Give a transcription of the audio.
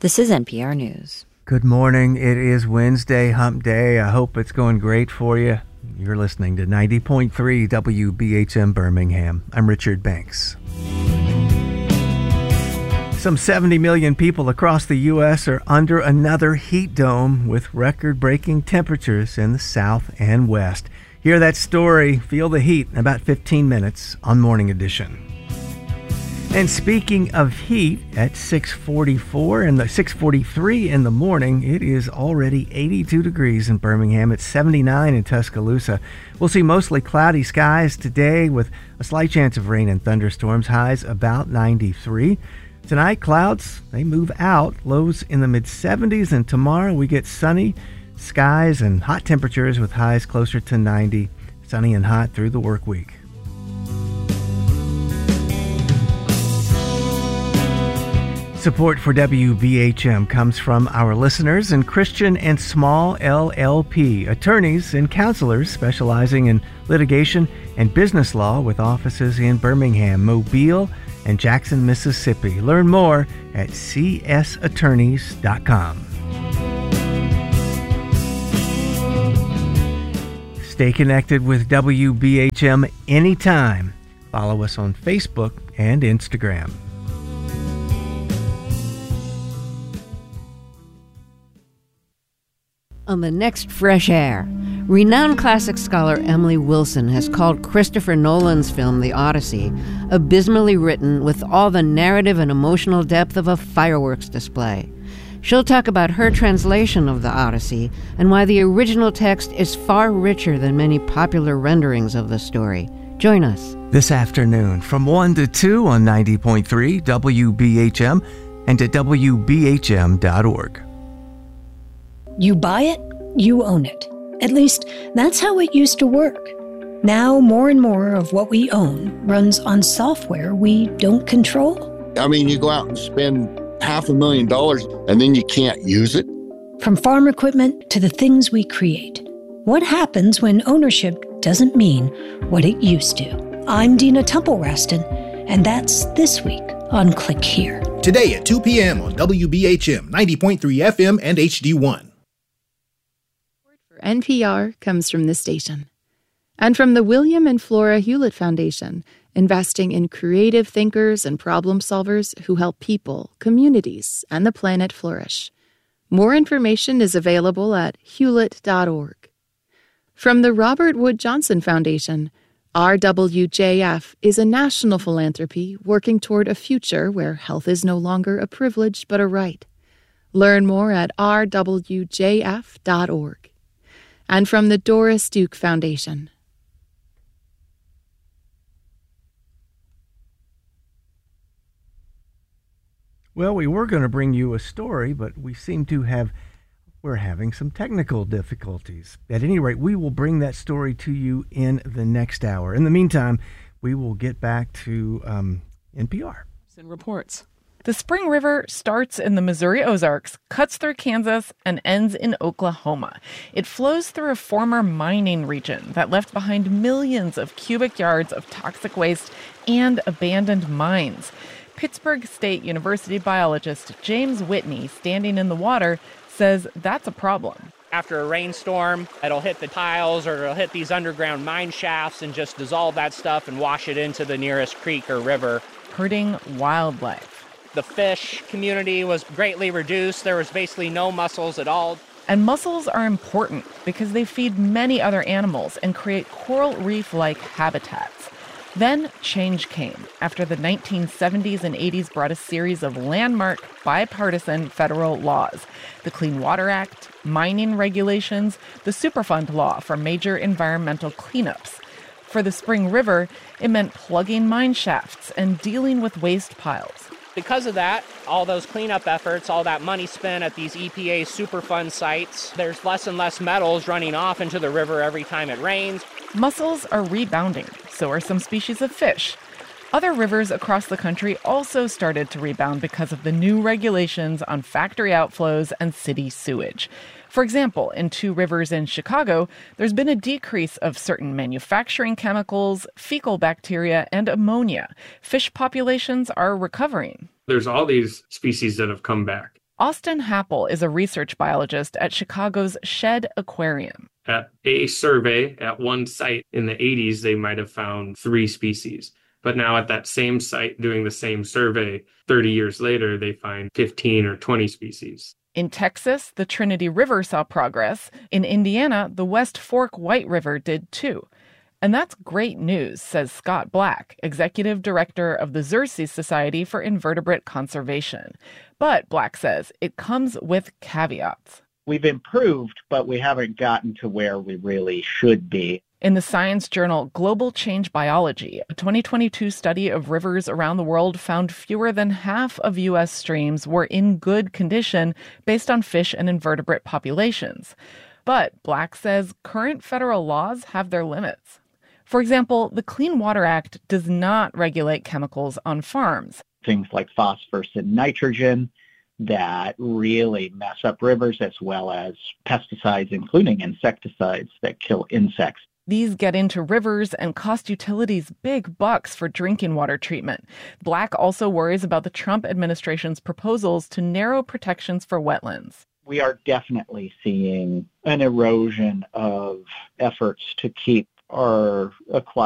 This is NPR News. Good morning. It is Wednesday, hump day. I hope it's going great for you. You're listening to 90.3 WBHM Birmingham. I'm Richard Banks. Some 70 million people across the U.S. are under another heat dome with record-breaking temperatures in the south and west. Hear that story, feel the heat in about 15 minutes on Morning Edition. And speaking of heat, at 6:43 in the morning, it is already 82 degrees in Birmingham. It's 79 in Tuscaloosa. We'll see mostly cloudy skies today with a slight chance of rain and thunderstorms. Highs about 93. Tonight, clouds, they move out. Lows in the mid-70s. And tomorrow we get sunny skies and hot temperatures with highs closer to 90. Sunny and hot through the work week. Support for WBHM comes from our listeners and Christian and Small LLP, attorneys and counselors specializing in litigation and business law with offices in Birmingham, Mobile, and Jackson, Mississippi. Learn more at csattorneys.com. Stay connected with WBHM anytime. Follow us on Facebook and Instagram. On the next Fresh Air, renowned classic scholar Emily Wilson has called Christopher Nolan's film The Odyssey abysmally written with all the narrative and emotional depth of a fireworks display. She'll talk about her translation of The Odyssey and why the original text is far richer than many popular renderings of the story. Join us this afternoon from 1 to 2 on 90.3 WBHM and at WBHM.org. You buy it, you own it. At least, that's how it used to work. Now, more and more of what we own runs on software we don't control. I mean, you go out and spend $500,000 and then you can't use it. From farm equipment to the things we create. What happens when ownership doesn't mean what it used to? I'm Dina Temple-Raston, and that's This Week on Click Here. Today at 2 p.m. on WBHM 90.3 FM and HD1. NPR comes from this station. And from the William and Flora Hewlett Foundation, investing in creative thinkers and problem solvers who help people, communities, and the planet flourish. More information is available at hewlett.org. From the Robert Wood Johnson Foundation, RWJF is a national philanthropy working toward a future where health is no longer a privilege but a right. Learn more at rwjf.org. And from the Doris Duke Foundation. Well, we were going to bring you a story, but we seem to we're having some technical difficulties. At any rate, we will bring that story to you in the next hour. In the meantime, we will get back to NPR. And reports. The Spring River starts in the Missouri Ozarks, cuts through Kansas, and ends in Oklahoma. It flows through a former mining region that left behind millions of cubic yards of toxic waste and abandoned mines. Pittsburgh State University biologist James Whitney, standing in the water, says that's a problem. After a rainstorm, it'll hit the piles or it'll hit these underground mine shafts and just dissolve that stuff and wash it into the nearest creek or river. Hurting wildlife. The fish community was greatly reduced. There was basically no mussels at all. And mussels are important because they feed many other animals and create coral reef-like habitats. Then change came after the 1970s and 80s brought a series of landmark bipartisan federal laws. The Clean Water Act, mining regulations, the Superfund law for major environmental cleanups. For the Spring River, it meant plugging mine shafts and dealing with waste piles. Because of that, all those cleanup efforts, all that money spent at these EPA Superfund sites, there's less and less metals running off into the river every time it rains. Mussels are rebounding, so are some species of fish. Other rivers across the country also started to rebound because of the new regulations on factory outflows and city sewage. For example, in two rivers in Chicago, there's been a decrease of certain manufacturing chemicals, fecal bacteria, and ammonia. Fish populations are recovering. There's all these species that have come back. Austin Happel is a research biologist at Chicago's Shedd Aquarium. At a survey at one site in the 80s, they might have found 3 species. But now at that same site doing the same survey 30 years later, they find 15 or 20 species. In Texas, the Trinity River saw progress. In Indiana, the West Fork White River did too. And that's great news, says Scott Black, executive director of the Xerces Society for Invertebrate Conservation. But, Black says, it comes with caveats. We've improved, but we haven't gotten to where we really should be. In the science journal Global Change Biology, a 2022 study of rivers around the world found fewer than half of U.S. streams were in good condition based on fish and invertebrate populations. But, Black says, current federal laws have their limits. For example, the Clean Water Act does not regulate chemicals on farms. Things like phosphorus and nitrogen that really mess up rivers, as well as pesticides, including insecticides that kill insects. These get into rivers and cost utilities big bucks for drinking water treatment. Black also worries about the Trump administration's proposals to narrow protections for wetlands. We are definitely seeing an erosion of efforts to keep our aquatic